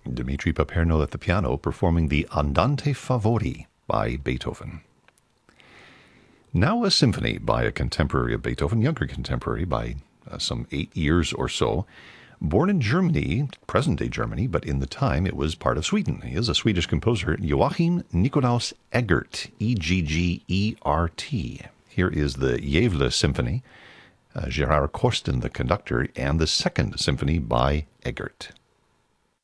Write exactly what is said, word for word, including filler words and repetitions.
Dmitri Paperno at the piano performing the Andante Favori by Beethoven. Now a symphony by a contemporary of Beethoven, younger contemporary by uh, some eight years or so. Born in Germany, present-day Germany, but in the time it was part of Sweden. He is a Swedish composer, Joachim Nikolaus Eggert, E G G E R T. Here is the Gävle Symphony, uh, Gerard Korsten the conductor, and the second symphony by Eggert.